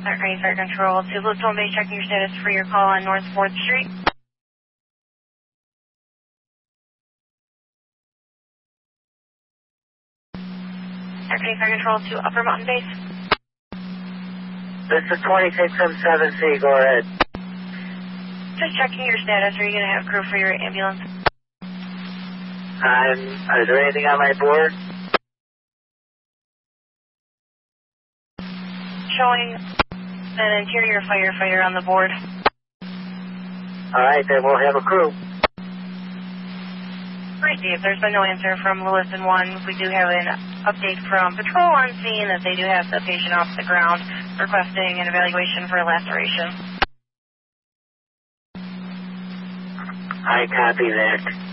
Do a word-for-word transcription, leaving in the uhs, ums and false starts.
Arcane Fire Control to Blue Base, checking your status for your call on North fourth Street. Arcane Fire Control to Upper Mountain Base. This is twenty-six seventy-seven C, go ahead. Just checking your status. Are you going to have crew for your ambulance? I'm, is there anything on my board? Showing an interior firefighter on the board. Alright, then we'll have a crew. Great, Dave. There's been no answer from Lewiston one. We do have an update from patrol on scene that they do have the patient off the ground requesting an evaluation for a laceration. I copy that.